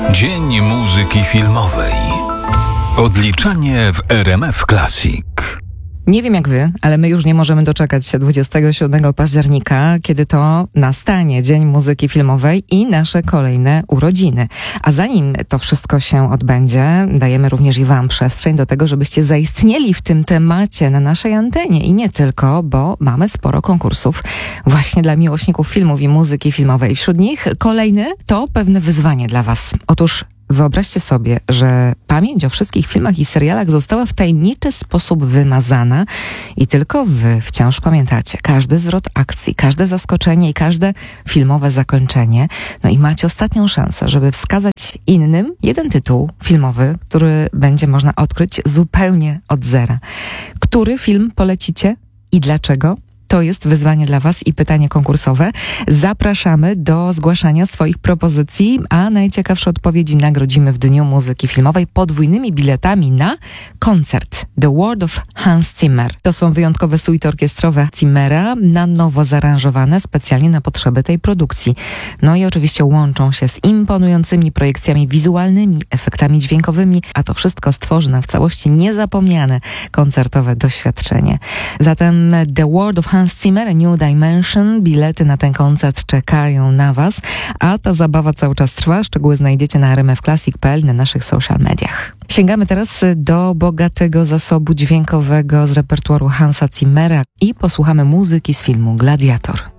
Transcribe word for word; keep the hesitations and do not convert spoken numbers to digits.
Dzień muzyki filmowej. Odliczanie w R M F Classic. Nie wiem jak wy, ale my już nie możemy doczekać się dwudziestego siódmego października, kiedy to nastanie Dzień Muzyki Filmowej i nasze kolejne urodziny. A zanim to wszystko się odbędzie, dajemy również i wam przestrzeń do tego, żebyście zaistnieli w tym temacie na naszej antenie i nie tylko, bo mamy sporo konkursów właśnie dla miłośników filmów i muzyki filmowej. Wśród nich kolejny to pewne wyzwanie dla was. Otóż wyobraźcie sobie, że pamięć o wszystkich filmach i serialach została w tajemniczy sposób wymazana i tylko wy wciąż pamiętacie każdy zwrot akcji, każde zaskoczenie i każde filmowe zakończenie. No i macie ostatnią szansę, żeby wskazać innym jeden tytuł filmowy, który będzie można odkryć zupełnie od zera. Który film polecicie i dlaczego? To jest wyzwanie dla was i pytanie konkursowe. Zapraszamy do zgłaszania swoich propozycji, a najciekawsze odpowiedzi nagrodzimy w Dniu Muzyki Filmowej podwójnymi biletami na koncert The World of Hans Zimmer. To są wyjątkowe suity orkiestrowe Zimmera, na nowo zaaranżowane specjalnie na potrzeby tej produkcji. No i oczywiście łączą się z imponującymi projekcjami wizualnymi, efektami dźwiękowymi, a to wszystko stworzy nam w całości niezapomniane koncertowe doświadczenie. Zatem The World of Hans Zimmer, New Dimension. Bilety na ten koncert czekają na was, a ta zabawa cały czas trwa. Szczegóły znajdziecie na r m f classic kropka p l, na naszych social mediach. Sięgamy teraz do bogatego zasobu dźwiękowego z repertuaru Hansa Zimmera i posłuchamy muzyki z filmu Gladiator.